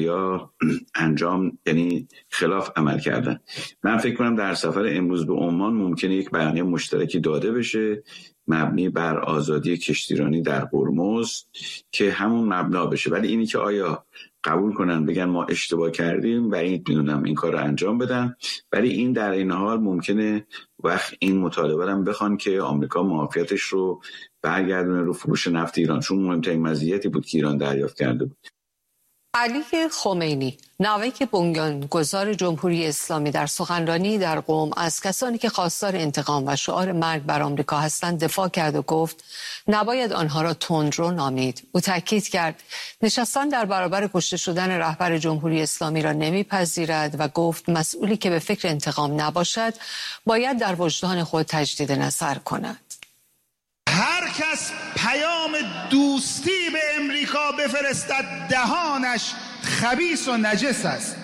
اتحادیه‌ها انجام، یعنی خلاف عمل کردن. من فکر کنم در سفر امروز به عمان ممکنه یک بیانیه مشترکی داده بشه مبنی بر آزادی کشتیرانی در هرمز که همون مبنا بشه. ولی اینی که آیا قبول کنن بگن ما اشتباه کردیم، بعید میدونم این کار رو انجام بدن. ولی این در این حال ممکنه وقت این مطالبه هم بخوان که آمریکا معافیتش رو برگردونه رو فروش نفت ایران، چون مهمترین مزیتی بود که ایران دریافت کرده بود. علی خمینی، نوک بنیانگذار جمهوری اسلامی، در سخنرانی در قم از کسانی که خواستار انتقام و شعار مرگ بر آمریکا هستند دفاع کرد و گفت نباید آنها را تندرو نامید. او تاکید کرد نشستن در برابر کشته شدن رهبر جمهوری اسلامی را نمیپذیرد و گفت مسئولی که به فکر انتقام نباشد باید در وجدان خود تجدید نظر کند. هر کس پیام دوستی به امریکا بفرستد دهانش خبیث و نجس است.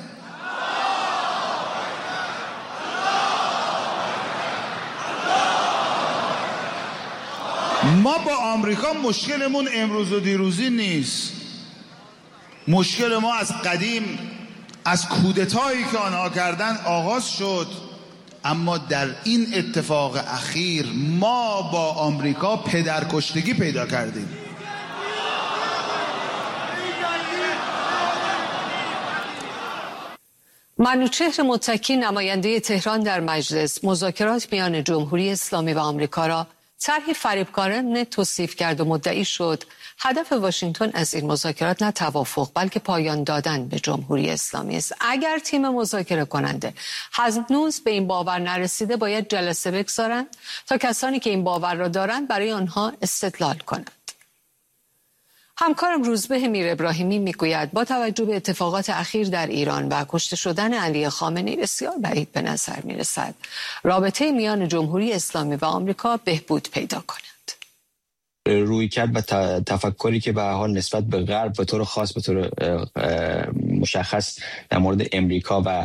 ما با آمریکا مشکلمون امروز و دیروزی نیست. مشکل ما از قدیم، از کودتایی که آنها کردن آغاز شد. اما در این اتفاق اخیر ما با آمریکا پدرکشتگی پیدا کردیم. منوچهر متکی، نماینده تهران در مجلس، مذاکرات میان جمهوری اسلامی و آمریکا را طرحی فریبکارانه توصیف کرد و مدعی شد هدف واشنگتن از این مذاکرات نه توافق بلکه پایان دادن به جمهوری اسلامی است. اگر تیم مذاکره کننده هنوز به این باور نرسیده باید جلسه بگذارند تا کسانی که این باور را دارند برای آنها استدلال کنند. همکارم روزبه میر ابراهیمی میگوید با توجه به اتفاقات اخیر در ایران و کشته شدن علی خامنه‌ای بسیار بعید به نظر میرسد رابطه میان جمهوری اسلامی و آمریکا بهبود پیدا کند. رویکرد و تفکری که به هر حال نسبت به غرب به طور خاص به طور مشخص در مورد امریکا و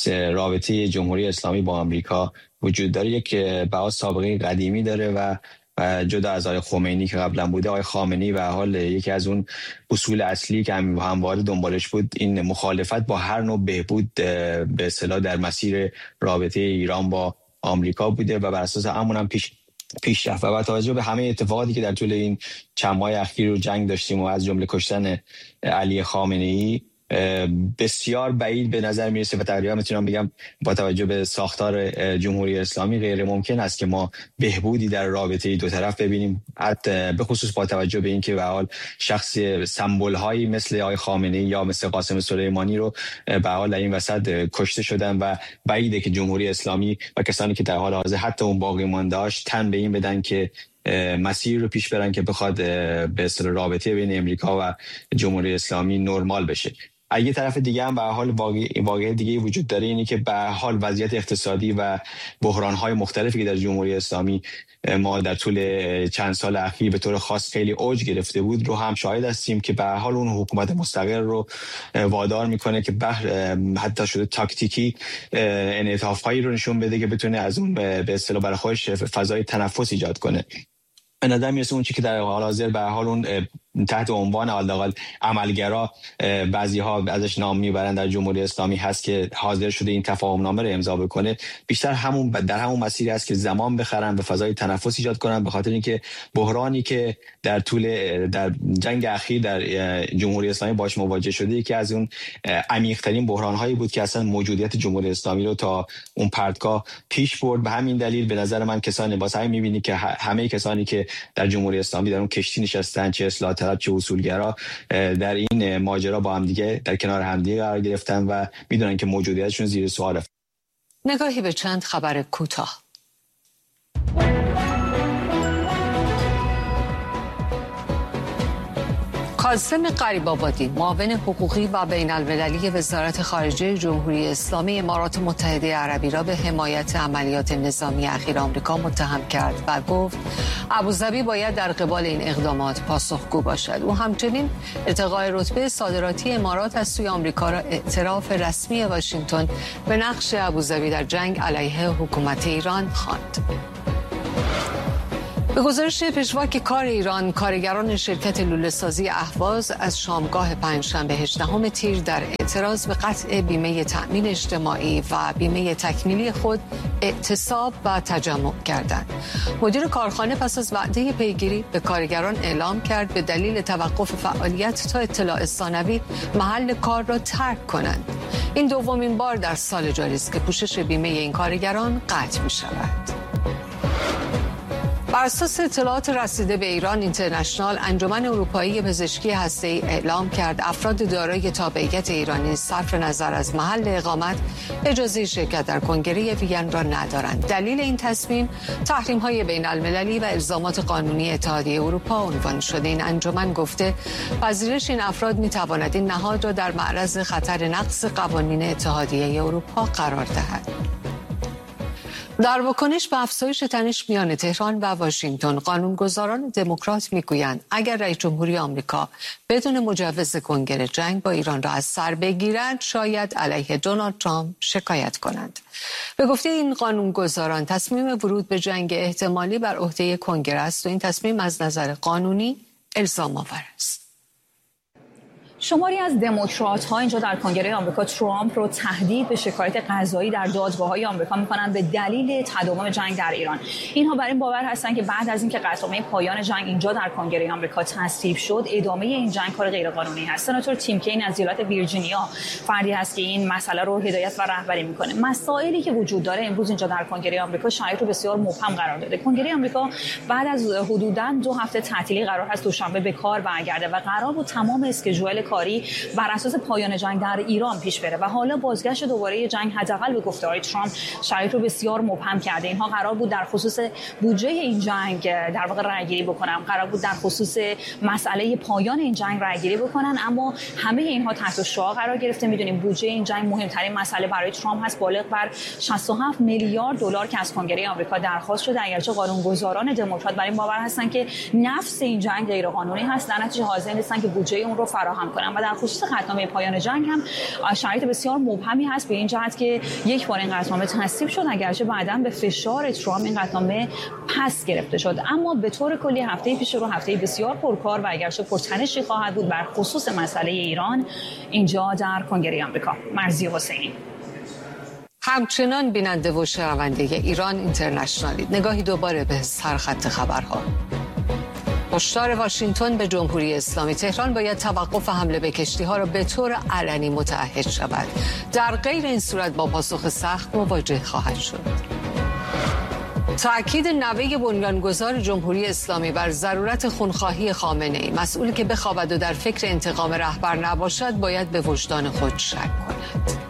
رابطه جمهوری اسلامی با آمریکا وجود داره، یک به سابقه قدیمی داره و جدا از آقای خمینی که قبلا بوده، آقای خامنه‌ای به حال یکی از اون اصول اصلی که همواره دنبالش بود این مخالفت با هر نوع بهبود به اصطلاح در مسیر رابطه ایران با آمریکا بوده و بر اساس همون هم پیش رفت. و با توجه به همه اتفاقاتی که در طول این چند ماه اخیر رو جنگ داشتیم و از جمله کشتن علی خامنه‌ای، بسیار بعید به نظر میرسه و تقریبا میتونم بگم با توجه به ساختار جمهوری اسلامی غیر ممکن است که ما بهبودی در رابطه دو طرف ببینیم، حتی به خصوص با توجه به اینکه به حال شخص سمبل هایی مثل آقای خامنه‌ای یا مثل قاسم سلیمانی رو به حال در این وسط کشته شدن و بعیده که جمهوری اسلامی و کسانی که در حال حاضر حتی اون باقی مانده‌اش تن به این بدن که مسیر رو پیش برن که بخواد به اصطلاح رابطه بین امریکا و جمهوری اسلامی نرمال بشه. از یه طرف دیگه هم به حال واقعیت دیگه وجود داره، اینی که به حال وضعیت اقتصادی و بحران‌های مختلفی که در جمهوری اسلامی ما در طول چند سال اخیر به طور خاص خیلی اوج گرفته بود رو هم شاهد هستیم که به حال اون حکومت مستقر رو وادار میکنه که حتی شده تاکتیکی انعطاف‌هایی رو نشون بده که بتونه از اون به اصطلاح برای خودش فضای تنفس ایجاد کنه. به نظر میرسه اون چیزی که در حال حاضر به حال اون تحت عنوان حداقل عملگرا بعضی‌ها ازش نام میبرن در جمهوری اسلامی هست که حاضر شده این تفاهم نامه رو امضا بکنه، بیشتر در همون مسیری است که زمان بخرن، به فضای تنفس ایجاد کنن، به خاطر اینکه بحرانی که در جنگ اخیر در جمهوری اسلامی باش مواجه شده یکی از اون عمیق‌ترین بحران‌هایی بود که اصلا موجودیت جمهوری اسلامی رو تا اون پرتگاه پیش برد. به همین دلیل به نظر من کسانی واسه همین می‌بینی که همه کسانی که در جمهوری اسلامی در اون کشتی نشستن، چه اصلاح طلب چه اصولگرا، در این ماجرا با هم دیگه در کنار هم دیگه قرار گرفتن و میدونن که موجودیتشون زیر سواله. نگاهی به چند خبر کوتاه. کاظم غریب‌آبادی، معاون حقوقی و بین المللی وزارت خارجه جمهوری اسلامی امارات متحده عربی را به حمایت عملیات نظامی اخیر آمریکا متهم کرد و گفت ابوظبی باید در قبال این اقدامات پاسخگو باشد. او همچنین ارتقاء رتبه صادراتی امارات از سوی آمریکا را اعتراف رسمی واشنگتن به نقش ابوظبی در جنگ علیه حکومت ایران خواند. به گزارش پژواک کار ایران، کارگران شرکت لوله‌سازی اهواز از شامگاه پنجشنبه 18 تیر در اعتراض به قطع بیمه تأمین اجتماعی و بیمه تکمیلی خود اعتصاب و تجمع کردند. مدیر کارخانه پس از وعده پیگیری به کارگران اعلام کرد به دلیل توقف فعالیت تا اطلاع ثانوی محل کار را ترک کنند. این دومین بار در سال جاری است که پوشش بیمه این کارگران قطع می شود. بر اساس اطلاعات رسیده به ایران اینترنشنال، انجمن اروپایی پزشکی هسته‌ای اعلام کرد افراد دارای تابعیت ایرانی صرف نظر از محل اقامت اجازه شرکت در کنگره وین را ندارند. دلیل این تصمیم تحریم‌های بین‌المللی و الزامات قانونی اتحادیه اروپا عنوان شده. این انجمن گفته پذیرش این افراد می‌تواند این نهاد را در معرض خطر نقض قوانین اتحادیه اروپا قرار دهد. در واکنش به افزایش تنش میان تهران و واشنگتن، قانونگذاران دموکرات میگویند اگر رئیس جمهوری آمریکا بدون مجوز کنگره جنگ با ایران را از سر بگیرند، شاید علیه دونالد ترامپ شکایت کنند. به گفته این قانونگذاران، تصمیم ورود به جنگ احتمالی بر عهده کنگره است و این تصمیم از نظر قانونی الزام آور است. شماری از دموکرات‌ها اینجا در کنگره آمریکا ترامپ رو تهدید به شکایت قضایی در دادگاه‌های آمریکا می‌کنند به دلیل تداوم جنگ در ایران. اینها بر این باور هستند که بعد از اینکه قطعنامه پایان جنگ اینجا در کنگره آمریکا تصویب شد، ادامه این جنگ کار غیرقانونی است. سناتور تیم کین از ایالت ویرجینیا فردی است که این مسئله رو هدایت و رهبری می‌کنه. مسائلی که وجود داره امروز اینجا در کنگره آمریکا شرایط رو بسیار مبهم قرار داده. کنگره آمریکا بعد از حدوداً 2 هفته تعطیلی قرار است دوشنبه به کار برگرده و قرار بود تمام اسکیجول کاری بر اساس پایان جنگ در ایران پیش بره و حالا بازگشت دوباره جنگ حداقل به گفته‌های ترامپ شرایط رو بسیار مبهم کرده. اینها قرار بود در خصوص بودجه این جنگ در واقع رأی‌گیری بکنن، قرار بود در خصوص مسئله پایان این جنگ رأی‌گیری بکنن، اما همه اینها تحت شعاع قرار گرفته. می‌دونیم بودجه این جنگ مهمترین مسئله برای ترامپ هست، بالغ بر 67 میلیارد دلار که از کنگره آمریکا درخواست شده، اگرچه قانونگذاران دموکرات بر این باور هستند که نفس این جنگ غیرقانونی هست، در نتیجه حاضر نیستن که بودجه اون رو فراهم کنن و در خصوص قطعنامه پایان جنگ هم شرایط بسیار مبهمی هست، به این جهت که یک بار این قطعنامه تصویب شد، اگرچه بعداً به فشار ترامپ این قطعنامه پس گرفته شد. اما به طور کلی هفته پیش رو هفته بسیار پرکار و اگرچه پرتنشی خواهد بود بر خصوص مسئله ایران اینجا در کنگره آمریکا. مرضیه حسینی. همچنان بیننده و شنونده ایران اینترنشنالی، نگاهی دوباره به سرخط خبرها. هشدار واشنگتن به جمهوری اسلامی: تهران باید توقف حمله به کشتی‌ها را به طور علنی متعهد شود. در غیر این صورت با پاسخ سخت مواجه خواهد شد. تأکید نوه بنیانگذار جمهوری اسلامی بر ضرورت خونخواهی خامنه‌ای: مسئولی که بخوابد و در فکر انتقام رهبر نباشد باید به وجدان خود شک کند.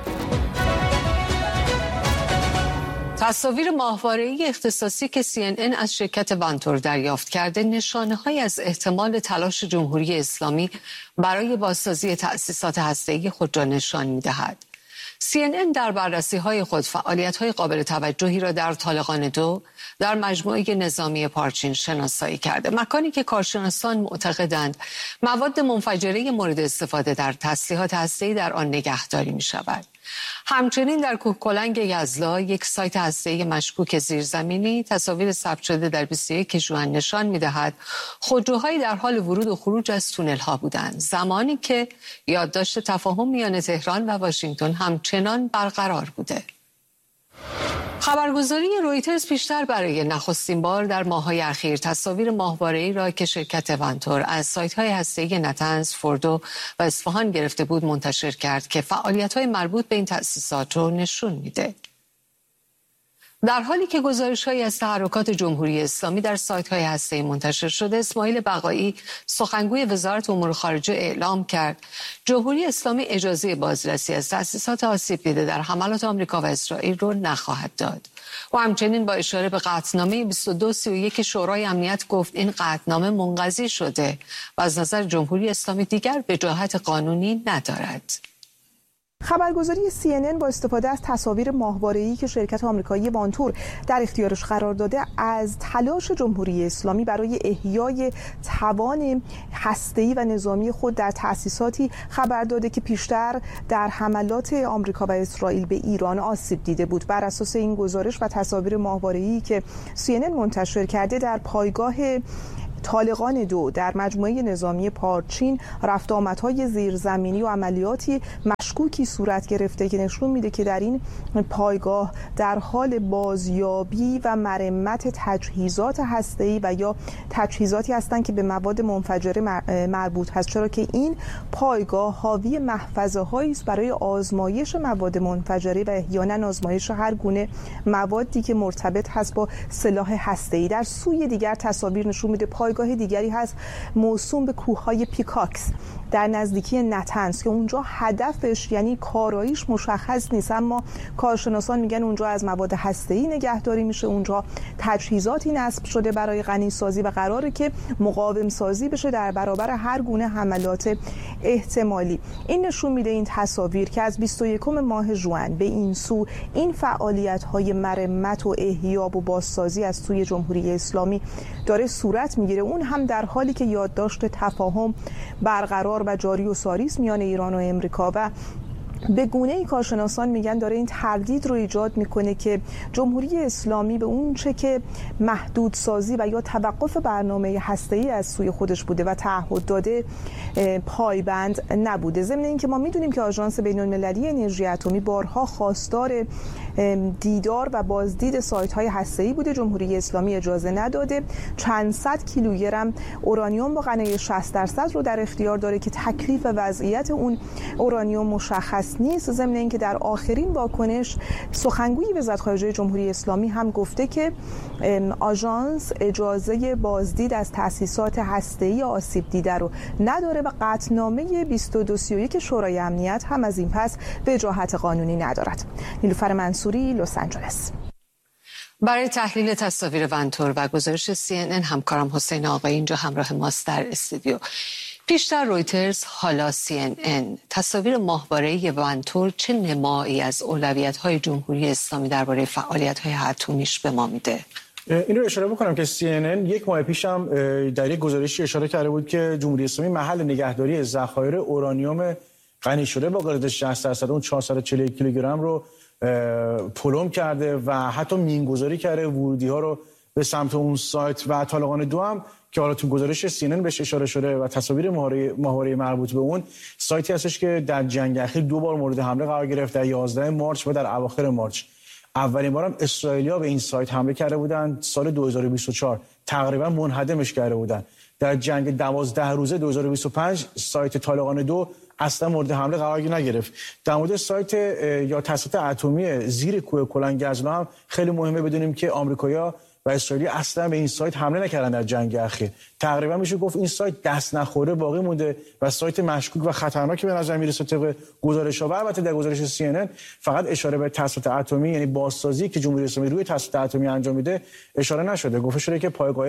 تصاویر ماهواره‌ای اختصاصی که CNN از شرکت ونتور دریافت کرده نشانه‌هایی از احتمال تلاش جمهوری اسلامی برای بازسازی تأسیسات هسته‌ای خود را نشان می‌دهد. CNN در بررسی‌های خود فعالیت‌های قابل توجهی را در طالقان 2 در مجموعه نظامی پارچین شناسایی کرده، مکانی که کارشناسان معتقدند مواد منفجره مورد استفاده در تسلیحات هسته‌ای در آن نگهداری می‌شود. همچنین در کوهکلنگ یزلا، یک سایت هسته‌ای مشکوک زیرزمینی، تصاویر ثبت شده در 21 ژوئن نشان می‌دهد خودروهایی در حال ورود و خروج از تونل‌ها بودند، زمانی که یادداشت تفاهم میان تهران و واشنگتن همچنان برقرار بوده. خبرگزاری رویترز پیشتر برای نخستین بار در ماه‌های اخیر تصاویر ماهواره‌ای را که شرکت ونتور از سایت‌های هسته‌ای نتنز، فوردو و اصفهان گرفته بود منتشر کرد که فعالیت‌های مربوط به این تأسیسات را نشون میده. در حالی که گزارش‌هایی از تحرکات جمهوری اسلامی در سایت‌های هسته‌ای منتشر شده، اسماعیل بقایی سخنگوی وزارت امور خارجه اعلام کرد جمهوری اسلامی اجازه بازرسی از تأسیسات آسیب دیده در حملات آمریکا و اسرائیل را نخواهد داد. و همچنین با اشاره به قطعنامه 2231 شورای امنیت گفت این قطعنامه منقضی شده و از نظر جمهوری اسلامی دیگر وجاهت قانونی ندارد. خبرگزاری CNN با استفاده از تصاویر ماهواره‌ای که شرکت آمریکایی وانتور در اختیارش قرار داده از تلاش جمهوری اسلامی برای احیای توان هسته‌ای و نظامی خود در تأسیساتی خبر داده که پیشتر در حملات آمریکا و اسرائیل به ایران آسیب دیده بود. بر اساس این گزارش و تصاویر ماهواره‌ای که CNN منتشر کرده، در پایگاه طالقان 2 در مجموعه نظامی پارچین رفت آمدهای زیرزمینی و عملیاتی مشکوکی صورت گرفته که نشون میده که در این پایگاه در حال بازیابی و مرمت تجهیزات هسته‌ای و یا تجهیزاتی هستند که به مواد منفجره مربوط هست، چرا که این پایگاه حاوی محفظه‌هایی است برای آزمایش مواد منفجره و احیانا آزمایش هر گونه موادی که مرتبط هست با سلاح هسته‌ای. در سوی دیگر تصاویر نشون میده پایگاه دیگری هست موسوم به کوههای پیکاکس در نزدیکی نتنز که اونجا هدفش یعنی کاراییش مشخص نیست، اما کارشناسان میگن اونجا از مواد هسته‌ای نگهداری میشه، اونجا تجهیزاتی نصب شده برای غنی سازی و قراره که مقاوم سازی بشه در برابر هر گونه حملات احتمالی. این نشون میده این تصاویر که از 21 ماه ژوئن به این سو این فعالیت‌های مرمت و احیا و بازسازی از سوی جمهوری اسلامی داره صورت میگیره، اون هم در حالی که یادداشت تفاهم برقرار و جاری و ساری است میان ایران و امریکا و به گونه‌ای کارشناسان میگن داره این تردید رو ایجاد میکنه که جمهوری اسلامی به اون چه که محدودسازی و یا توقف برنامه هسته‌ای از سوی خودش بوده و تعهد داده پایبند نبوده. ضمن اینکه ما میدونیم که آژانس بین‌المللی انرژی اتمی بارها خواستار دیدار و بازدید سایت‌های هسته‌ای بوده، جمهوری اسلامی اجازه نداده. چند صد کیلوگرم اورانیوم با غنای 60% رو در اختیار داره که تکلیف وضعیت اون اورانیوم مشخص نیست. ضمن اینکه در آخرین واکنش سخنگوی وزارت خارجه جمهوری اسلامی هم گفته که آژانس اجازه بازدید از تأسیسات هسته‌ای آسیب دیده رو نداره و قطعنامه 2231 شورای امنیت هم از این پس وجاهت قانونی ندارد. نیلوفر منصوری، لس آنجلس. برای تحلیل تصاویر وانتور و گزارش CNN همکارم حسین آقایی اینجا همراه ماست در استودیو. پیشتر رویترز، حالا CNN، تصاویر ماهواره‌ای وانتور چه نمایی از اولویت‌های جمهوری اسلامی درباره فعالیت‌های اتمیش به ما میده؟ این رو اشاره بکنم که CNN یک ماه پیش هم در یک گزارشی اشاره کرده بود که جمهوری اسلامی محل نگهداری ذخایر اورانیوم غنی شده با قرارداد 60% اون 441 کیلوگرم رو پلم کرده و حتی مینگذاری کرده ورودی‌ها رو به سمت اون سایت. و طالقان 2 هم که حالا تو گزارش CNN بهش اشاره شده و تصاویر ماهواره مربوط به اون سایتی هستش که در جنگ اخیر 2 بار مورد حمله قرار گرفت، در 11 مارس و در اواخر مارس. اولین بارم اسرائیلیا به این سایت حمله کرده بودن سال 2024، تقریبا منهدمش کرده بودن. در جنگ 12 روزه 2025 سایت طالقان 2 اصلا مورد حمله قرار نگرفت. در مورد سایت یا تأسیسات اتمی زیر کوه کلنگزلا هم خیلی مهمه بدونیم که آمریکایی‌ها و اسرائیلی اصلا به این سایت حمله نکردن در جنگ اخیر. تقریبا میشه گفت این سایت دست نخورده باقی مونده و سایت مشکوک و خطرناکی به نظر میرسه طبق گزارش‌ها. و البته در گزارش CNN فقط اشاره به تأسیسات اتمی یعنی بازسازی که جمهوری اسلامی روی تأسیسات اتمی انجام میده اشاره نشده. گفته شده که پایگاه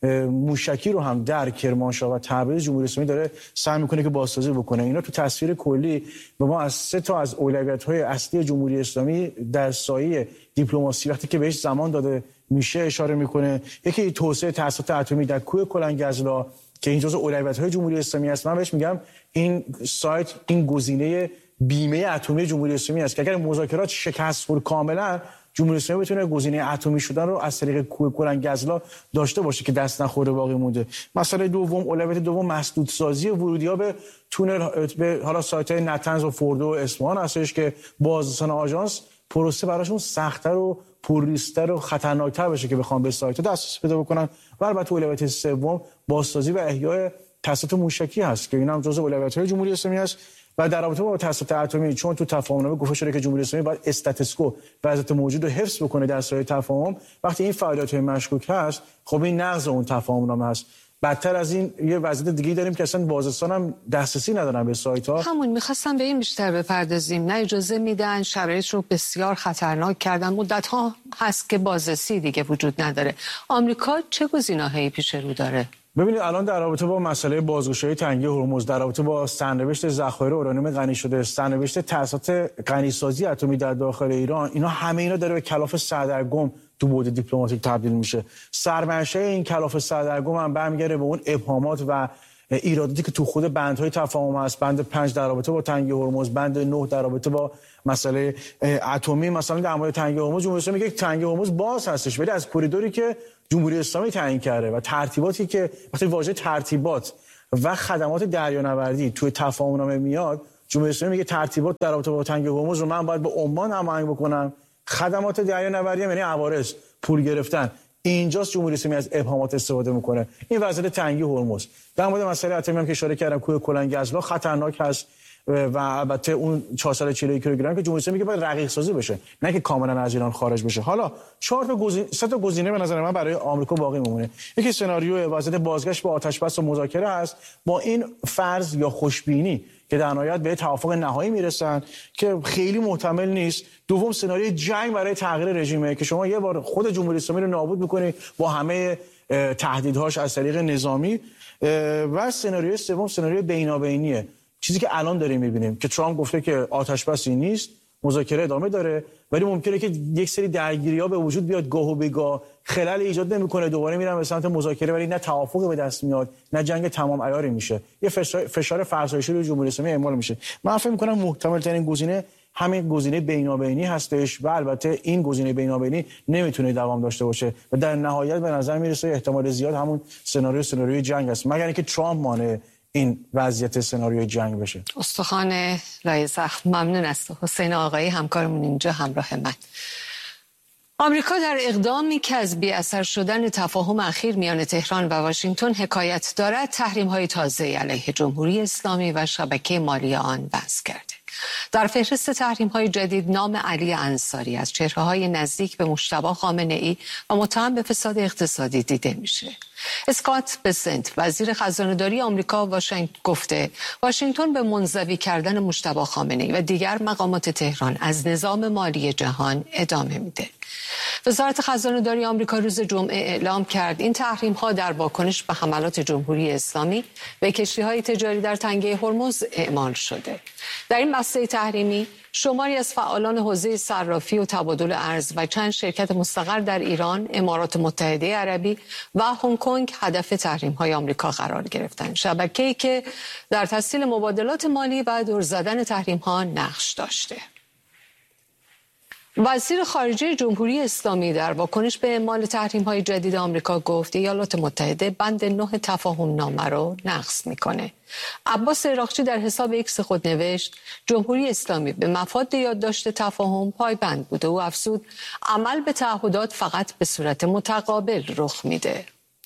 موشکی رو هم در کرمانشاه و تبریز جمهوری اسلامی داره سعی میکنه که بازسازی بکنه. اینا تو تصویر کلی به ما از 3 تا از اولویت‌های اصلی جمهوری اسلامی در سایه دیپلماسی وقتی که بهش زمان داده میشه اشاره میکنه. یکی توسعه تأسیسات اتمی در کوه کلنگزلا که این جزء اولویت‌های جمهوری اسلامی است. من بهش میگم این سایت این گزینه بیمه اتمی جمهوری اسلامی است که اگر مذاکرات شکست خورد کاملا جمهوری اسلامی بتونه گزینه اتمی شدن رو از طریق کوه کلنگزلا داشته باشه که دست نخورده باقی مونده. مسئله دوم، اولویت دوم مسدودسازی ورودی‌ها به تونل به حالا سایت‌های نتنز و فردو و اصفهان هستش که بازرسان آژانس پروسه براشون سخت‌تر و پرریسک‌تر و خطرناک‌تر بشه که بخوام به سایت دسترسی پیدا بکنن. و البته اولویت سوم بازسازی و احیای تأسیسات موشکی هست که این هم جزء اولویت‌های جمهوری اسلامی است. و در رابطه با تأسیسات اتمی چون تو تفاهمنامه گفته شده که جمهوری اسلامی باید استاتوسکو وضعیت موجود رو حفظ بکنه در سایه تفاهم، وقتی این فعالیت‌های مشکوک هست خب این نقض اون تفاهمنامه است. بدتر از این یه وضعیت دیگه داریم که اصلا بازرسان هم دسترسی ندارن به سایت ها. همون می‌خواستم به این بیشتر بپردازیم. نه اجازه میدن، شرایط رو بسیار خطرناک کردن، مدت‌ها هست که بازرسی دیگه وجود نداره. آمریکا چه گزینه‌هایی پیش رو داره؟ ببینید الان در رابطه با مسئله بازگشایی تنگه هرمز، در رابطه با سرنوشت ذخایر اورانیوم غنی شده، سرنوشت تأسیسات غنیسازی اتمی در داخل ایران، همه اینا داره به کلاف سردرگم تو بعد دیپلماتیک تبدیل میشه. سرمنشأ این کلاف سردرگم هم برمیگره به اون ابهامات و ایراداتی که تو خود بندهای تفاهم هست. بند 5 در رابطه با تنگه هرمز، بند 9 در رابطه با مسئله اتمی. مثلا در مورد تنگه هرمز جمهوری اسلامی میگه تنگه هرمز باز هستش، ولی از کریدوری که جمهوری اسلامی تعیین کرده و ترتیباتی که وقتی واژه ترتیبات و خدمات دریانوردی توی تفاهم نامه میاد، جمهوری اسلامی میگه ترتیبات در رابطه با تنگه هرمز رو من باید با عمان هماهنگ بکنم، خدمات دریانوردی یعنی عوارض، پول گرفتن. اینجاست جمهوری اسلامی از ابهامات استفاده میکنه. این وضعیت تنگی هرمز. در مورد مسئله اتمی هم که اشاره کردم، کوه کلنگزلا خطرناک هست و البته اون 440 کیلوگرم که جمهوری اسلامی میگه باید رقیق سازی بشه، نه که کاملا از ایران خارج بشه. حالا 3 تا گزینه به نظر من برای آمریکا باقی میمونه. یکی سناریو وضعیت بازگشت به آتش‌بس و مذاکره است، با این فرض یا خوشبینی که در نهایت به توافق نهایی میرسن که خیلی محتمل نیست. دوم سناریوی جنگ برای تغییر رژیمه که شما یه بار خود جمهوری اسلامی رو نابود می‌کنی با همه تهدیدهاش از طریق نظامی. و سناریوی سوم سناریوی بینابینیه، چیزی که الان داریم می‌بینیم که ترامپ گفته که آتش‌بسی نیست، مذاکره ادامه داره، ولی ممکنه که یک سری درگیری‌ها به وجود بیاد، گاه و بیگاه خلل ایجاد نمی‌کنه، دوباره میرن به سمت مذاکره، ولی نه توافق به دست میاد نه جنگ تمام عیاری میشه، یه فشار فرسایشی روی جمهوری اسلامی اعمال میشه. من فکر می‌کنم محتمل ترین گزینه همین گزینه بینابینی هستش و البته این گزینه بینابینی نمیتونه دوام داشته باشه و در نهایت به نظر میرسه احتمال زیاد همون سناریوی جنگ است، مگر اینکه ترامپ مانع این وضعیت سناریوی جنگ بشه. استخوان لای زخم. ممنون است حسین آقایی همکارمون اینجا همراه من. آمریکا در اقدامی که از بی‌اثر شدن تفاهم اخیر میان تهران و واشنگتن حکایت دارد، تحریم‌های تازه علیه جمهوری اسلامی و شبکه مالی آن وضع کرده. در فهرست تحریم‌های جدید نام علی انصاری از چهره‌های نزدیک به مجتبی خامنه‌ای و متهم به فساد اقتصادی دیده میشه. اسکات بسنت وزیر خزانه‌داری آمریکا گفته واشنگتن به منزوی کردن مجتبی خامنه‌ای و دیگر مقامات تهران از نظام مالی جهان ادامه میده. وزارت خزانه‌داری آمریکا روز جمعه اعلام کرد این تحریم‌ها در واکنش به حملات جمهوری اسلامی به کشتی‌های تجاری در تنگه هرمز اعمال شده. در این بسته تحریمی شماری از فعالان حوزه صرافی و تبادل ارز و چند شرکت مستقر در ایران، امارات متحده عربی و هنگ کنگ هدف تحریم‌های آمریکا قرار گرفتند. شبکه‌ای که در تسهیل مبادلات مالی و دور زدن تحریم‌ها نقش داشته. وزیر خارجه جمهوری اسلامی در واکنش به اعمال تحریم‌های جدید آمریکا گفت ایالات متحده بند 9 تفاهم نامه رو نقض میکنه. عباس عراقچی در حساب ایکس خود نوشت جمهوری اسلامی به مفاد یادداشت تفاهم پایبند بوده و افزود عمل به تعهدات فقط به صورت متقابل رخ میده.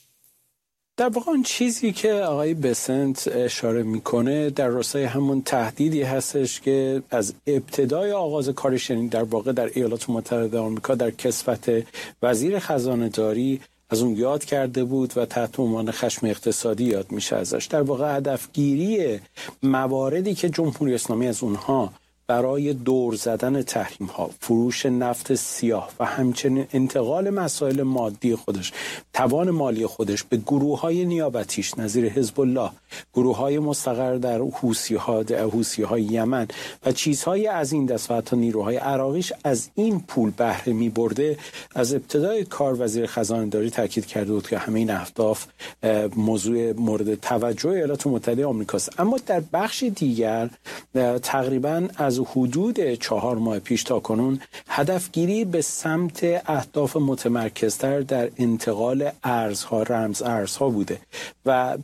در واقع اون چیزی که آقای بسنت اشاره میکنه در راستای همون تهدیدی هستش که از ابتدای آغاز کارش، یعنی در واقع در ایالات متحده آمریکا در کسوت وزیر خزانه داری از اون یاد کرده بود و تحت عنوان خشم اقتصادی یاد میشه ازش. در واقع هدفگیری مواردی که جمهوری اسلامی از اونها برای دور زدن تحریم ها، فروش نفت سیاه و همچنین انتقال مسائل مادی خودش، توان مالی خودش به گروه های نیابتیش نظیر حزب الله، گروه های مستقر در حوثی های یمن و چیزهای از این دست و حتی نیروهای عراقیش از این پول بهره می برده، از ابتدای کار وزیر خزانه داری تاکید کرده بود که همه این اهداف موضوع مورد توجه ایالات متحده آمریکاست. اما در بخش دیگر تقریبا از حدود 4 ماه پیش تا کنون هدفگیری به سمت اهداف متمرکزتر در انتقال ارزها، رمز ارزها بوده و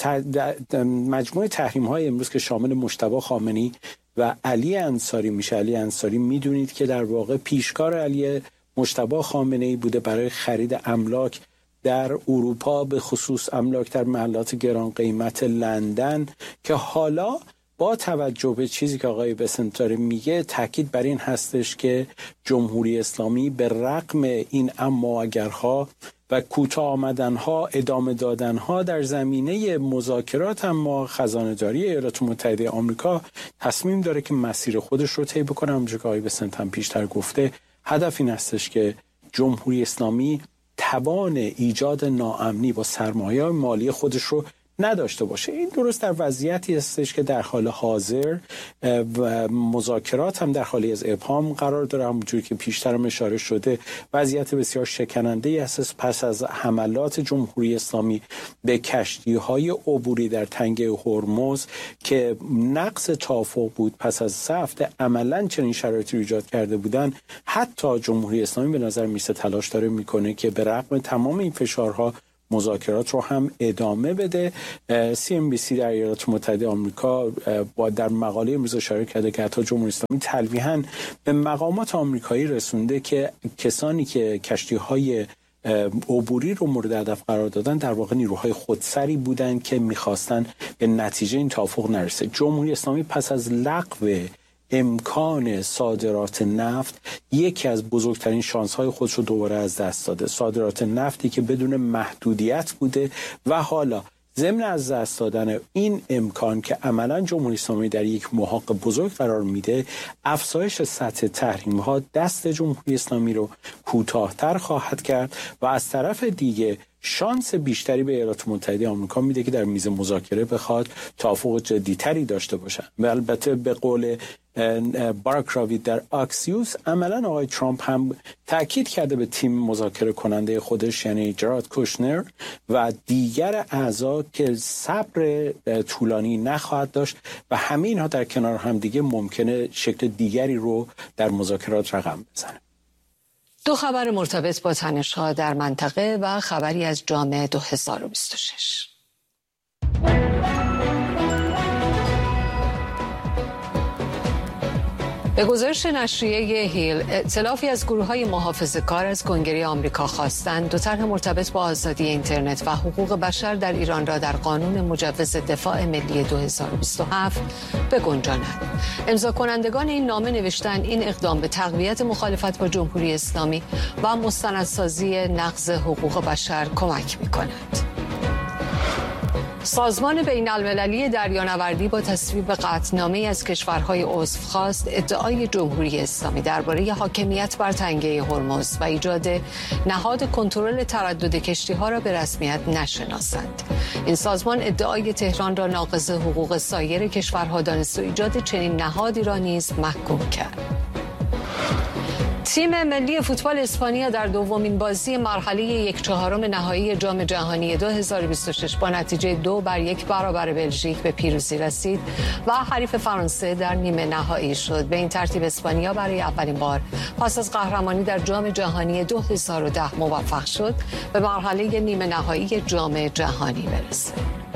مجموعه تحریم‌های امروز که شامل مجتبی خامنه‌ای و علی انصاری میشه. علی انصاری میدونید که در واقع پیشکار علی مجتبی خامنه‌ای بوده برای خرید املاک در اروپا، به خصوص املاک در محلات گران قیمت لندن، که حالا با توجه به چیزی که آقای بسنت داره میگه تاکید بر این هستش که جمهوری اسلامی به رغم این اما و اگرها و کوتاه آمدنها، ادامه دادنها در زمینه مذاکرات اما خزانه‌داری ایالات متحده آمریکا تصمیم داره که مسیر خودش رو طی بکنه. همونجوری که آقای بسنت هم پیشتر گفته هدف این هستش که جمهوری اسلامی توان ایجاد ناامنی با سرمایه مالی خودش رو نداشته باشه. این درست در وضعیتی هستش که در حال حاضر و مذاکرات هم در حالی از ابهام قرار داره. همونجوری که پیشتر هم اشاره شده وضعیت بسیار شکننده هست پس از حملات جمهوری اسلامی به کشتی‌های عبوری در تنگه هرمز که نقض توافق بود. پس از 3 هفته عملاً چنین شرایطی رو ایجاد کرده بودن. حتی جمهوری اسلامی به نظر میسه تلاش داره میکنه که به رغم تمام این فشارها مذاکرات رو هم ادامه بده. CNBC در ایالات متحده آمریکا با در مقاله امروز اشاره کرده که حتی جمهوری اسلامی تلویحاً به مقامات آمریکایی رسونده که کسانی که کشتی‌های عبوری رو مورد هدف قرار دادن در واقع نیروهای خودسری بودند که می‌خواستن به نتیجه این توافق نرسه. جمهوری اسلامی پس از لغو امکان صادرات نفت یکی از بزرگترین شانس‌های خودش رو دوباره از دست داده. صادرات نفتی که بدون محدودیت بوده و حالا ضمن از دست دادن این امکان که عملاً جمهوری اسلامی در یک محاق بزرگ قرار میده، افزایش سطح تحریم‌ها دست جمهوری اسلامی رو کوتاه‌تر خواهد کرد و از طرف دیگه شانس بیشتری به ایالات متحده آمریکا میده که در میز مذاکره بخواد توافق جدی‌تری داشته باشن. و البته به قول باراک راوید در آکسیوس عملاً آقای ترامپ هم تاکید کرده به تیم مذاکره کننده خودش یعنی جرارد کوشنر و دیگر اعضا که صبر طولانی نخواهد داشت و همه اینها در کنار هم دیگه ممکنه شکل دیگری رو در مذاکرات رقم بزنه. 2 خبر مرتبط با تنش‌ها در منطقه و خبری از جام 2026. به گزارش نشریه هیل، ائتلافی از گروه‌های محافظه‌کار از کنگره آمریکا خواستند 2 طرح مرتبط با آزادی اینترنت و حقوق بشر در ایران را در قانون مجوز دفاع ملی 2027 بگنجانند. امضا کنندگان این نامه نوشتند این اقدام به تقویت مخالفت با جمهوری اسلامی و مستندسازی نقض حقوق بشر کمک می‌کند. سازمان بین‌المللی دریانوردی با تصویب قطعنامه‌ای از کشورهای عضو خواست ادعای جمهوری اسلامی درباره حاکمیت بر تنگه هرمز و ایجاد نهاد کنترل تردد کشتی‌ها را به رسمیت نشناسند. این سازمان ادعای تهران را ناقض حقوق سایر کشورها دانست و ایجاد چنین نهادی را نیز محکوم کرد. تیم ملی فوتبال اسپانیا در دومین بازی مرحله 1/4 نهایی جام جهانی 2026 با نتیجه 2-1 برابر بلژیک به پیروزی رسید و حریف فرانسه در نیمه نهایی شد. به این ترتیب اسپانیا برای اولین بار پس از قهرمانی در جام جهانی 2010 موفق شد به مرحله نیمه نهایی جام جهانی برسد.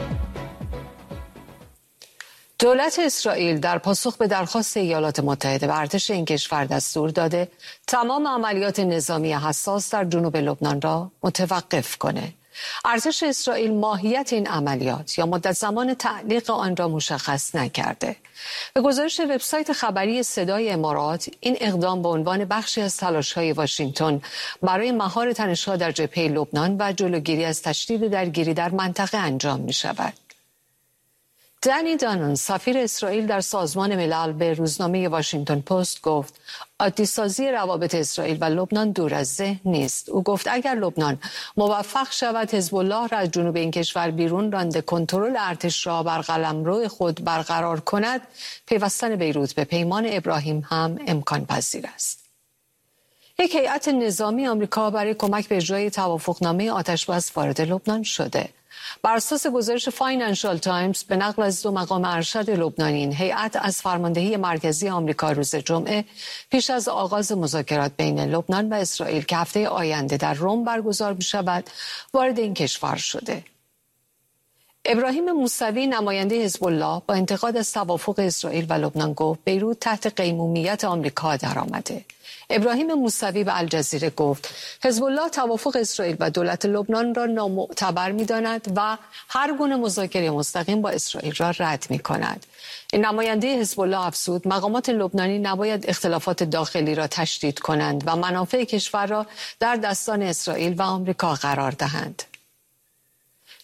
دولت اسرائیل در پاسخ به درخواست ایالات متحده و ارتش این کشور دستور داده تمام عملیات نظامی حساس در جنوب لبنان را متوقف کنه. ارتش اسرائیل ماهیت این عملیات یا مدت زمان تعلیق آن را مشخص نکرده. به گزارش وبسایت خبری صدای امارات، این اقدام به عنوان بخشی از تلاش‌های واشنگتن برای مهار تنش‌ها در جبهه لبنان و جلوگیری از تشدید درگیری در منطقه انجام می‌شود. دنی دانون، سفیر اسرائیل در سازمان ملل، به روزنامه واشنگتن پست گفت عادی‌سازی روابط اسرائیل و لبنان دور از ذهن نیست. او گفت اگر لبنان موفق شود حزب الله را از جنوب این کشور بیرون رانده کنترل ارتش را بر قلمرو خود برقرار کند، پیوستن بیروت به پیمان ابراهیم هم امکان پذیر است. یک هیئت نظامی آمریکا برای کمک به اجرای توافقنامه آتش‌بس وارد لبنان شده. بر اساس گزارش فاینانشال تایمز به نقل از 2 مقام ارشد لبنانی، این هیئت از فرماندهی مرکزی آمریکا روز جمعه پیش از آغاز مذاکرات بین لبنان و اسرائیل که هفته آینده در روم برگزار می‌شود وارد این کشور شده. ابراهیم موسوی، نماینده حزب الله، با انتقاد از توافق اسرائیل و لبنان گفت بیروت تحت قیمومیت آمریکا درآمده. ابراهیم موسوی به الجزیره گفت حزب الله توافق اسرائیل و دولت لبنان را نامعتبر می‌داند و هر گونه مذاکره مستقیم با اسرائیل را رد می‌کند. این نماینده حزب الله افزود مقامات لبنانی نباید اختلافات داخلی را تشدید کنند و منافع کشور را در دستان اسرائیل و آمریکا قرار دهند.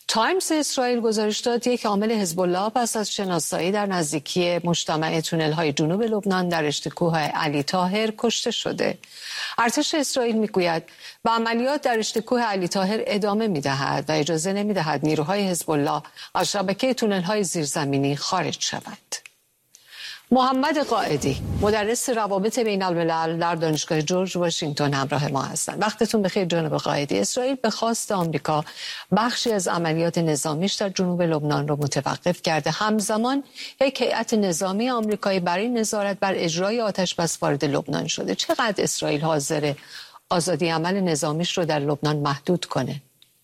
تایمز اسرائیل گزارش داد یک عامل حزب الله پس از شناسایی در نزدیکی مجتمع تونل‌های جنوب لبنان در اشتکوه علی طاهر کشته شده. ارتش اسرائیل میگوید به عملیات در اشتکوه علی طاهر ادامه می‌دهد و اجازه نمی‌دهد نیروهای حزب الله از شبکه تونل‌های زیرزمینی خارج شوند. محمد قائدی مدرس روابط بین الملل در دانشگاه جورج واشنگتن همراه ما هستند. وقتتون بخیر جناب قائدی. اسرائیل به خواست آمریکا بخشی از عملیات نظامیش در جنوب لبنان را متوقف کرده. همزمان یک هیئت نظامی آمریکایی برای نظارت بر اجرای آتش‌بس وارد لبنان شده. چقدر اسرائیل حاضر آزادی عمل نظامیش رو در لبنان محدود کنه؟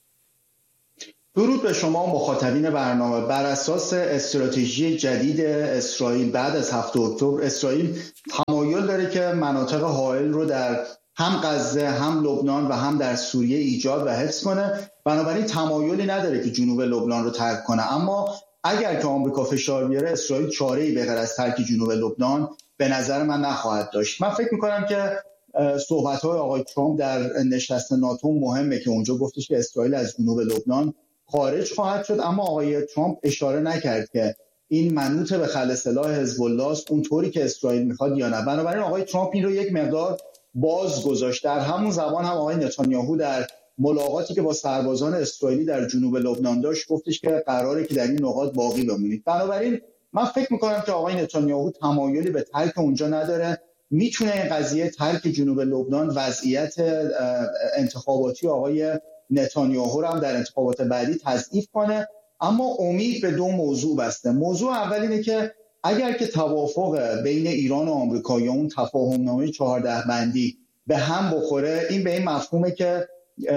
درود به شما مخاطبین برنامه. بر اساس استراتژی جدید اسرائیل بعد از 7 اکتبر، اسرائیل تمایل داره که مناطق حائل رو در هم غزه، هم لبنان و هم در سوریه ایجاد و حفظ کنه. بنابراین تمایلی نداره که جنوب لبنان رو ترک کنه. اما اگر که آمریکا فشار بیاره، اسرائیل چاره‌ای به غیر از ترک جنوب لبنان به نظر من نخواهد داشت. من فکر می‌کنم که صحبت‌های آقای ترامپ در نشست ناتو مهمه که اونجا گفتش که اسرائیل از جنوب لبنان خارج خواهد شد، اما آقای ترامپ اشاره نکرد که این منوط به خل سلاح حزب الله است اونطوری که اسرائیل میخواد یا نه. بنابراین آقای ترامپ این رو یک مقدار باز گذاشت. در همون زمان هم آقای نتانیاهو در ملاقاتی که با سربازان اسرائیلی در جنوب لبنان داشت گفتش که قراره که در این نقاط باقی بمونید. بنابراین من فکر میکنم که آقای نتانیاهو تمایلی به ترک اونجا نداره. میتونه این قضیه ترک جنوب لبنان وضعیت انتخاباتی آقای نتانیاهو رو هم در انتخابات بعدی تضعیف کنه. اما امید به دو موضوع بسته. موضوع اول اینه که اگر که توافق بین ایران و آمریکا یا اون تفاهمنامه 14 بندی به هم بخوره، این به این مفهومه که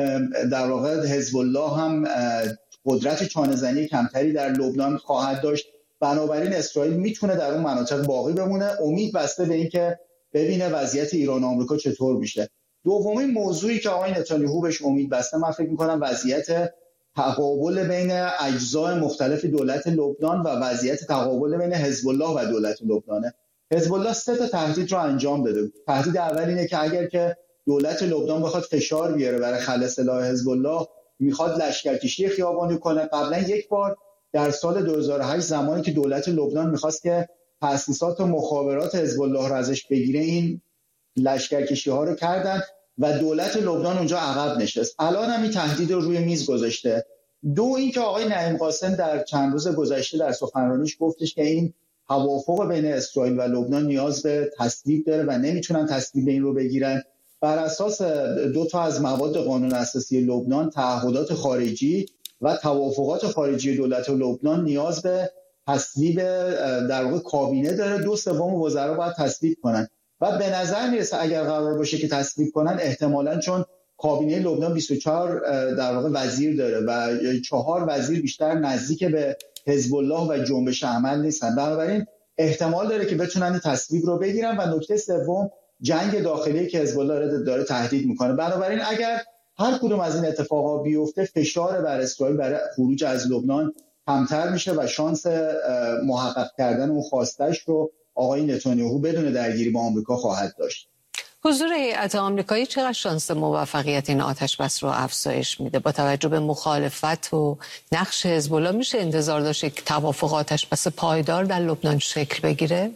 در واقع حزب الله هم قدرت چانه‌زنی کمتری در لبنان خواهد داشت. بنابراین اسرائیل میتونه در اون مناطق باقی بمونه. امید بسته به این که ببینه وضعیت ایران و آمریکا چطور میشه. دومین موضوعی که آقای نتانیاهو بهش امید بسته، من فکر می‌کنم وضعیت تقابل بین اجزای مختلف دولت لبنان و وضعیت تقابل بین حزب الله و دولت لبنانه. حزب الله 3 تهدید رو انجام داده. تهدید اول اینه که اگر که دولت لبنان بخواد فشار بیاره برای خل سلاح حزب الله، میخواد لشکرکشی خیابانی کنه. قبلا یک بار در سال 2008 زمانی که دولت لبنان میخواست که تأسیسات و مخابرات حزب الله رو ازش بگیره، این لشکرکشی‌ها رو کردن و دولت لبنان اونجا عقب نشست. الان هم این تهدید رو روی میز گذاشته. این که آقای نعیم قاسم در چند روز گذشته در سخنرانیش گفتش که این توافق بین اسرائیل و لبنان نیاز به تصویب داره و نمیتونن تصویب این رو بگیرن. بر اساس 2 از مواد قانون اساسی لبنان، تعهدات خارجی و توافقات خارجی دولت لبنان نیاز به تصویب در واقع کابینه داره. 2/3 وزرا باید تصویب کنن و به نظر میرسه اگر قرار باشه که تصویب کنن، احتمالاً چون کابینه لبنان 24 در واقع وزیر داره و 4 وزیر بیشتر نزدیک به حزب الله و جنبش عمل نیستن، بنابراین احتمال داره که بتونن تصویب رو بگیرن. و نکته سوم، جنگ داخلی که حزب الله داره تهدید میکنه. بنابراین اگر هر کدوم از این اتفاقا بیفته، فشار بر اسرائیل برای خروج از لبنان کمتر میشه و شانس محقق کردن اون خواستش رو آقای نتانیاهو بدون درگیری با آمریکا خواهد داشت. حضور هیئت آمریکایی چقدر شانس موفقیت این آتش‌بس رو افزایش میده؟ با توجه به مخالفت و نقش حزب الله میشه انتظار داشت که توافق آتش‌بس پایدار در لبنان شکل بگیره؟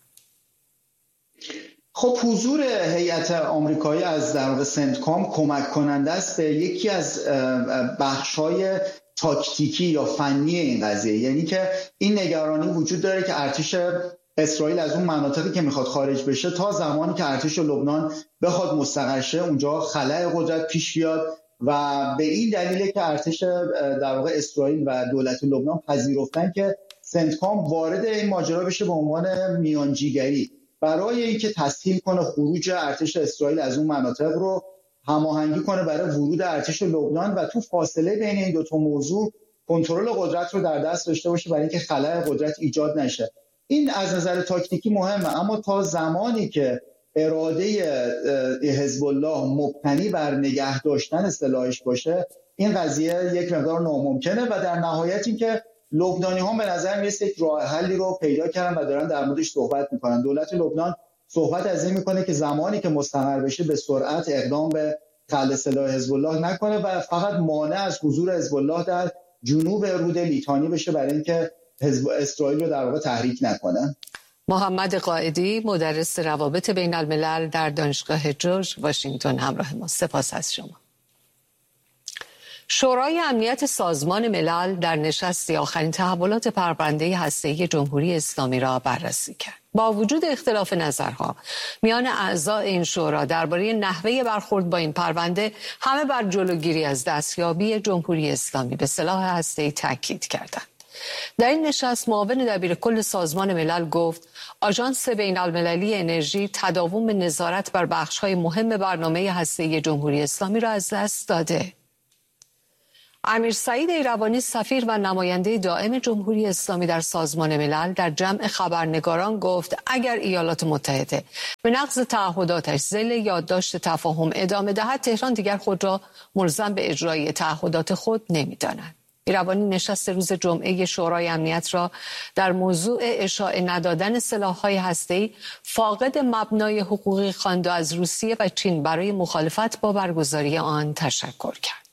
خب حضور هیئت آمریکایی از در واقع سنتکام کمک کننده است به یکی از بخش‌های تاکتیکی یا فنی این قضیه. یعنی که این نگرانی وجود داره که ارتش اسرائیل از اون مناطقی که میخواد خارج بشه، تا زمانی که ارتش لبنان بخواد مستقر شه اونجا خلأ قدرت پیش بیاد و به این دلیله که ارتش در واقع اسرائیل و دولت لبنان پذیرفتن که سنتکام وارد این ماجرا بشه به عنوان میانجیگری برای اینکه تسهیل کنه خروج ارتش اسرائیل از اون مناطق رو، هماهنگی کنه برای ورود ارتش لبنان و تو فاصله بین این 2 موضوع کنترل قدرت رو در دست داشته باشه برای اینکه خلأ قدرت ایجاد نشه. این از نظر تاکتیکی مهمه، اما تا زمانی که اراده حزب الله مبتنی بر نگه داشتن سلاحش باشه، این قضیه یک مقدار ناممکنه و در نهایت این که لبنانی‌ها به نظر میرسه یک راه حلی رو پیدا کردن و دارن در موردش صحبت میکنن. دولت لبنان صحبت از این میکنه که زمانی که مستقر بشه به سرعت اقدام به خلع سلاح حزب الله نکنه و فقط مانع از حضور حزب الله در جنوب رود لیتانی بشه برای اینکه حزب اسرائیل رو در واقع تحریک نکنه. محمد قائدی، مدرس روابط بین الملل در دانشگاه جورج واشنگتن، همراه ما. سپاس از شما. شورای امنیت سازمان ملل در نشستی آخرین تحولات پرونده هسته‌ای جمهوری اسلامی را بررسی کرد. با وجود اختلاف نظرها میان اعضای این شورا درباره نحوه برخورد با این پرونده، همه بر جلوگیری از دستیابی جمهوری اسلامی به سلاح هسته‌ای تاکید کردند. در این نشست معاون دبیرکل سازمان ملل گفت آژانس بین المللی انرژی تداوم نظارت بر بخش‌های مهم برنامه هسته‌ای جمهوری اسلامی را از دست داده. امیر سعید ایروانی، سفیر و نماینده دائم جمهوری اسلامی در سازمان ملل، در جمع خبرنگاران گفت اگر ایالات متحده به نقض تعهداتش ذیل یادداشت تفاهم ادامه دهد، تهران دیگر خود را ملزم به اجرای تعهدات خود نمی‌داند. ایروانی نشست روز جمعه شورای امنیت را در موضوع اشاعه ندادن سلاح‌های هسته‌ای فاقد مبنای حقوقی خواند و از روسیه و چین برای مخالفت با برگزاری آن تشکر کرد.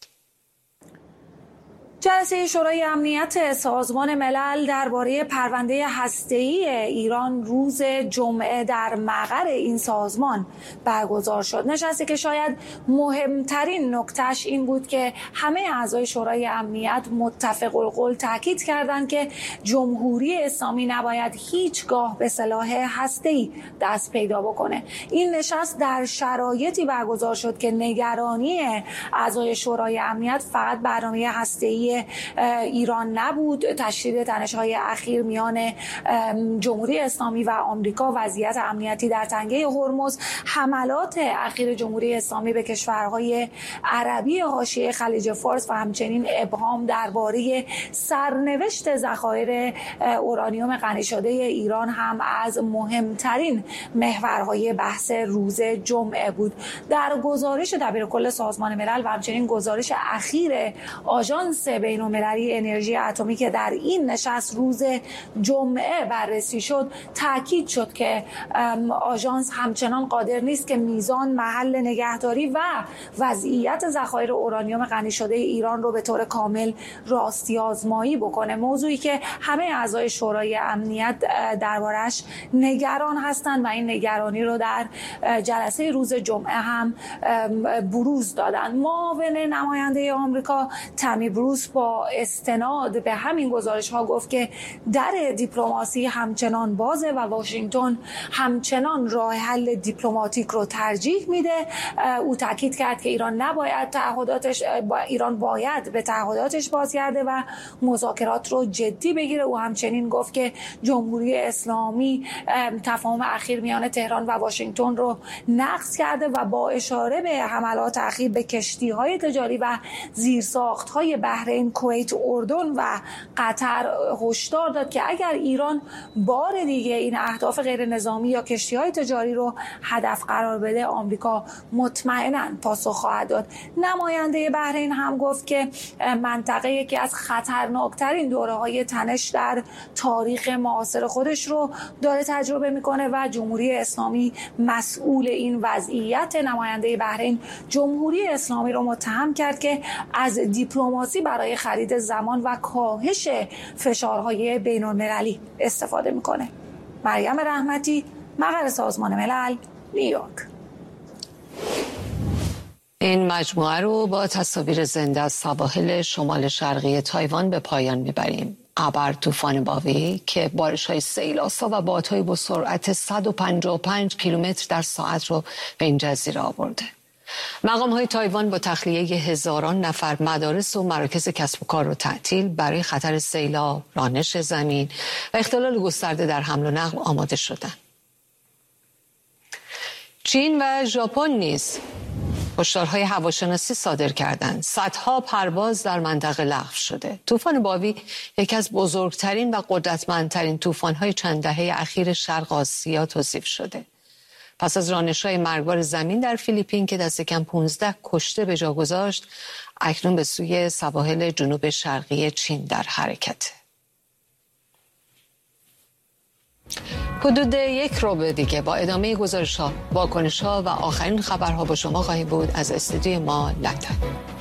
جلسه شورای امنیت سازمان ملل درباره پرونده هسته‌ای ایران روز جمعه در مقر این سازمان برگزار شد. نشستی که شاید مهمترین نکتهش این بود که همه اعضای شورای امنیت متفق القول تاکید کردند که جمهوری اسلامی نباید هیچگاه به سلاح هسته‌ای دست پیدا بکنه. این نشست در شرایطی برگزار شد که نگرانی اعضای شورای امنیت فقط برنامه هسته‌ای ایران نبود. تشدید تنش‌های اخیر میان جمهوری اسلامی و آمریکا، وضعیت امنیتی در تنگه هرمز، حملات اخیر جمهوری اسلامی به کشورهای عربی حاشیه خلیج فارس و همچنین ابهام درباره سرنوشت ذخایر اورانیوم غنی شده ایران هم از مهمترین محورهای بحث روز جمعه بود. در گزارش دبیرکل سازمان ملل و همچنین گزارش اخیر آژانس بین‌المللی انرژی اتمی که در این نشست روز جمعه بررسی شد، تاکید شد که آژانس همچنان قادر نیست که میزان، محل نگهداری و وضعیت ذخایر اورانیوم غنی شده ایران رو به طور کامل راستی آزمایی بکنه. موضوعی که همه اعضای شورای امنیت دربارش نگران هستند و این نگرانی رو در جلسه روز جمعه هم بروز دادن. معاون نماینده آمریکا تامی بروس با استناد به همین گزارش ها گفت که در دیپلماسی همچنان بازه و واشنگتن همچنان راه حل دیپلماتیک رو ترجیح میده. او تاکید کرد که ایران باید به تعهداتش بازگرده و مذاکرات رو جدی بگیره. او همچنین گفت که جمهوری اسلامی تفاهم اخیر میان تهران و واشنگتن رو نقض کرده و با اشاره به حملات اخیر به کشتی‌های تجاری و زیرساخت‌های بحرین، کویت، اردن و قطر هشدار داد که اگر ایران بار دیگه این اهداف غیر نظامی یا کشتی‌های تجاری رو هدف قرار بده، آمریکا مطمئناً پاسخ خواهد داد. نماینده بحرین هم گفت که منطقه یکی از خطرناکترین دوره‌های تنش در تاریخ معاصر خودش رو داره تجربه میکنه و جمهوری اسلامی مسئول این وضعیت. نماینده بحرین جمهوری اسلامی رو متهم کرد که از دیپلماسی برای خرید زمان و کاهش فشارهای بین‌المللی استفاده میکنه. مریم رحمتی، مقر سازمان ملل، نیویورک. این مجموعه رو با تصاویر زنده از سواحل شمال شرقی تایوان به پایان میبریم. ابر طوفان باوی که بارش‌های سیل‌آسا و بادهای با سرعت 155 کیلومتر در ساعت رو به این جزیره آورده. مقام‌های تایوان با تخلیه هزاران نفر مدارس و مراکز کسب و کار رو تعطیل برای خطر سیلاب، رانش زمین و اختلال گسترده در حمل و نقل آماده شدند. چین و ژاپن نیز هشدارهای هواشناسی صادر کردند. صدها پرواز در منطقه لغو شده. طوفان باوی یکی از بزرگترین و قدرتمندترین طوفان‌های چند دهه اخیر شرق آسیا توصیف شده. پس از رانش‌های مرگبار زمین در فیلیپین که دست کم 15 کشته به جا گذاشت، اکنون به سوی سواحل جنوب شرقی چین در حرکته. حدود یک ربع دیگه با ادامه گزارش‌ها، واکنش‌ها و آخرین خبرها با شما خواهیم بود از استودیوی ما لندن.